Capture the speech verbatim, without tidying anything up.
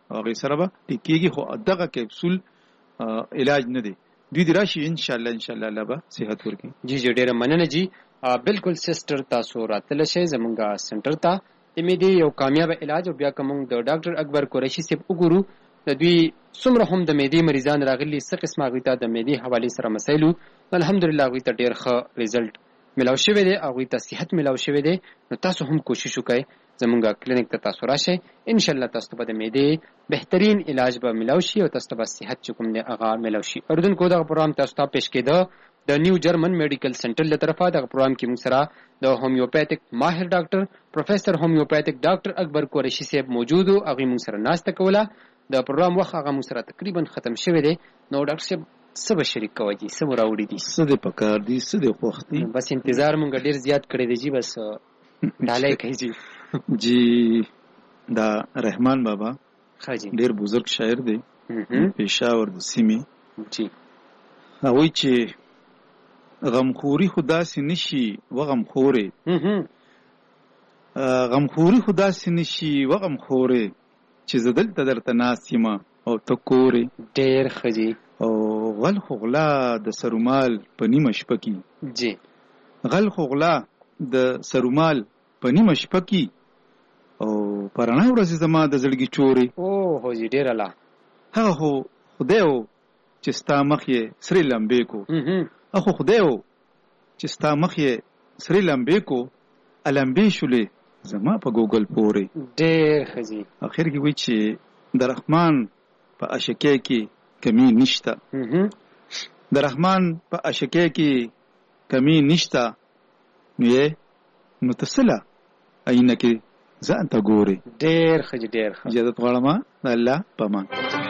هغه سره به ټیکيږي خو دغه کپسول علاج نه دی دوی دی راشي ان شاء الله ان شاء الله الله به صحت ورکړي. جی جی ډیره مننه جی. بالکل سسټر تاسو راتل شئ زمونږه سنټر ته د معدې یو کامیاب علاج او بیا کوم د ډاکټر اکبر قریشي صاحب وګورو د دوی څومره هم د معدې مریضان راغلي څه قسمه هغوی ته د معدې حوالې سره مسایلو الحمدلله هغوی ته ډېر ښه ریزلټ ملاو شوی دی هغوی ته صحت ملاو شوی دی. نو تاسو هم کوشش وکړئ زمونږ کلینیک ته تاسو راشئ انشاءالله تاسو ته به د معدې بهترین علاج به ملاو شي او تاسو ته به صحت چې کوم دی هغه ملاو شي. اردوونکو دغه پروګرام تاسو ته پیش کېده د نیو جرمن میډیکل سنټر له طرفه. دغه پروګرام کې موږ سره د هومیوپیتیک ماهر ډاکټر پروفیسر هومیوپیتیک ډاکټر اکبر قریشي صاحب موجود وو هغوی موږ سره ناسته کوله. د پروګرام وخت هغه موږ سره تقریبا ختم شوی دی. نو ډاکټر صاحب څه به شریک کوئ جي څه مو راوړي دي څه دې په کار دي څه دې خوښ دي بس انتظار مونږ ډېر زیات کړی دی جي بس ډالۍ کوي جي جی دا رحمان بابا ښه جي ډېر بزرګ شاعر دی پېښور د سیمې جی هغوی چې غمخوري خو داسې نشي وغمخورې غمخوري خو داسې نشي وغمخورې چې زه دلته درته ناست یم او ته کورې ډېر ښه جي او غل خو غلا د سرومال په نیمه شپه کې جی غل خو غلا د سرومال په نیمه شپه کې او په رڼا ورځې زما د زړګي چورې او هو جي ډېر الله هغه خو خدای و چې ستا مخ یې سرې لمبې کو هغه خدای و چې ستا مخ یې سرې لمبې کو لمبې شولې زما په ګوګل پورې ډېر ښه جي اخر کې وایي چې د رحمان په عشقۍ کې کمی نشته د رحمان په عشقۍ کې کمی نشته نو یې نو ته څه له عینه کې ځان ته ګورې ډېر ښه جي ډېر ښه اجازت غواړم د الله په امان